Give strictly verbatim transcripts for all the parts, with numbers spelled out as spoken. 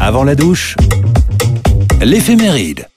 Avant la douche, l'éphéméride.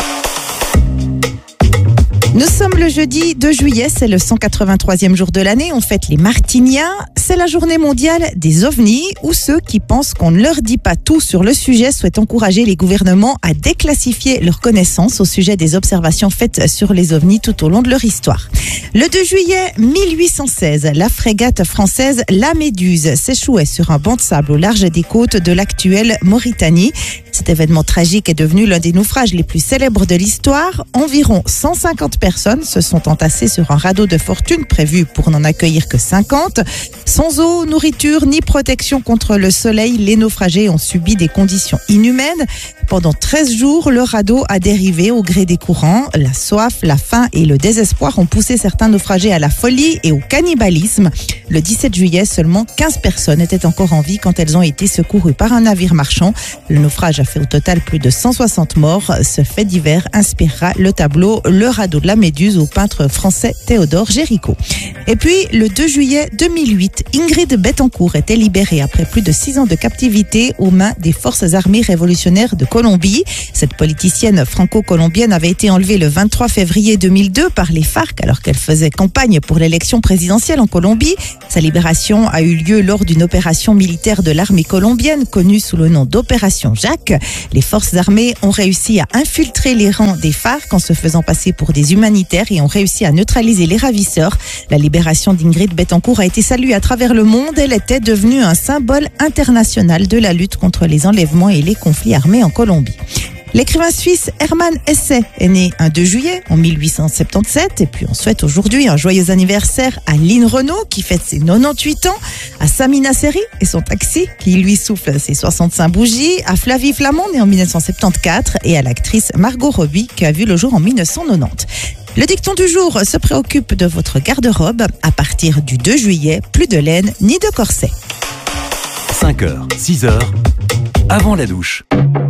Nous sommes le jeudi deux juillet, c'est le cent quatre-vingt-troisième jour de l'année, on fête les Martiniens. C'est la journée mondiale des ovnis, où ceux qui pensent qu'on ne leur dit pas tout sur le sujet souhaitent encourager les gouvernements à déclassifier leurs connaissances au sujet des observations faites sur les ovnis tout au long de leur histoire. Le deux juillet mille huit cent seize, la frégate française La Méduse s'échouait sur un banc de sable au large des côtes de l'actuelle Mauritanie. Cet événement tragique est devenu l'un des naufrages les plus célèbres de l'histoire. Environ cent cinquante personnes se sont entassées sur un radeau de fortune prévu pour n'en accueillir que cinquante. Sans eau, nourriture ni protection contre le soleil, les naufragés ont subi des conditions inhumaines. Pendant treize jours, le radeau a dérivé au gré des courants. La soif, la faim et le désespoir ont poussé certains naufragés à la folie et au cannibalisme. Le dix-sept juillet, seulement quinze personnes étaient encore en vie quand elles ont été secourues par un navire marchand. Le naufrage a fait au total plus de cent soixante morts. Ce fait divers inspirera le tableau Le radeau de la Méduse au peintre français Théodore Géricault. Et puis, le deux juillet deux mille huit, Ingrid Betancourt était libérée après plus de six ans de captivité aux mains des forces armées révolutionnaires de Colombie. Cette politicienne franco-colombienne avait été enlevée le vingt-trois février deux mille deux par les FARC alors qu'elle faisait campagne pour l'élection présidentielle en Colombie. Sa libération a eu lieu lors d'une opération militaire de l'armée colombienne connue sous le nom d'Opération Jacques. Les forces armées ont réussi à infiltrer les rangs des FARC en se faisant passer pour des humanitaires et ont réussi à neutraliser les ravisseurs. La libération d'Ingrid Betancourt a été saluée à travers le monde. Elle était devenue un symbole international de la lutte contre les enlèvements et les conflits armés en Colombie. L'écrivain suisse Hermann Hesse est né un deux juillet en mille huit cent soixante-dix-sept et puis on souhaite aujourd'hui un joyeux anniversaire à Lynn Renaud qui fête ses quatre-vingt-dix-huit ans, à Samina Seri et son taxi qui lui souffle ses soixante-cinq bougies, à Flavie Flamand née en mille neuf cent soixante-quatorze et à l'actrice Margot Robbie qui a vu le jour en mille neuf cent quatre-vingt-dix. Le dicton du jour se préoccupe de votre garde-robe. À partir du deux juillet, plus de laine ni de corset. cinq heures, six heures, avant la douche.